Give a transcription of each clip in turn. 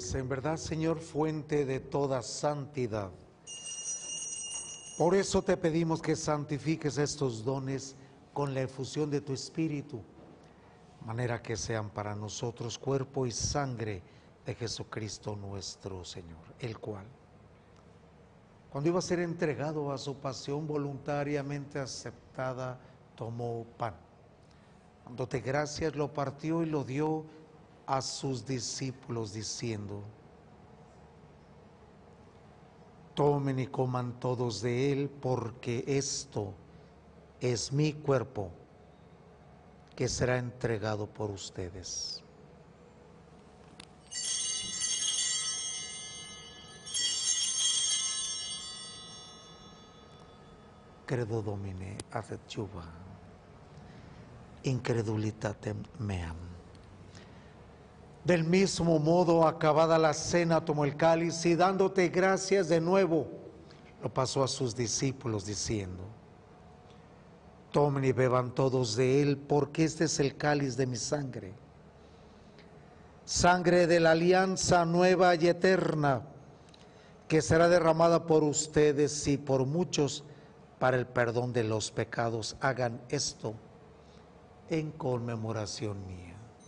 eres en verdad, Señor, fuente de toda santidad. Por eso te pedimos que santifiques estos dones con la efusión de tu Espíritu, de manera que sean para nosotros cuerpo y sangre de Jesucristo nuestro Señor, el cual, cuando iba a ser entregado a su pasión voluntariamente aceptada, tomó pan. Dándote gracias, lo partió y lo dio a sus discípulos, diciendo: tomen y coman todos de él, porque esto es mi cuerpo, que será entregado por ustedes. Credo Domine, ad juva, incredulitatem meam. Del mismo modo, acabada la cena, tomó el cáliz y dándote gracias de nuevo, lo pasó a sus discípulos diciendo: tomen y beban todos de él, porque este es el cáliz de mi sangre, sangre de la alianza nueva y eterna, que será derramada por ustedes y por muchos para el perdón de los pecados. Hagan esto en conmemoración mía.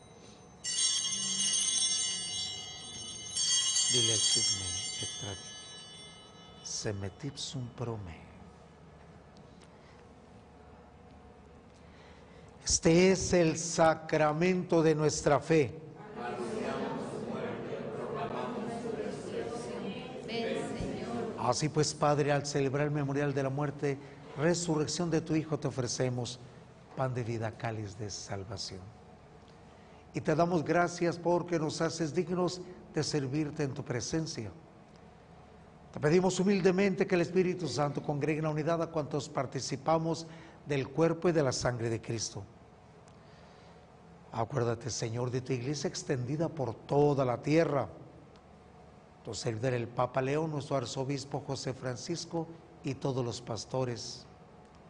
Dilexit me et tradit, semet ipsum pro me. Este es el sacramento de nuestra fe. Así pues, Padre, al celebrar el memorial de la muerte, resurrección de tu Hijo, te ofrecemos pan de vida, cáliz de salvación. Y te damos gracias porque nos haces dignos de servirte en tu presencia. Te pedimos humildemente que el Espíritu Santo congregue en la unidad a cuantos participamos del cuerpo y de la sangre de Cristo. Acuérdate, Señor, de tu iglesia extendida por toda la tierra, tu servidor el Papa León, nuestro arzobispo José Francisco y todos los pastores,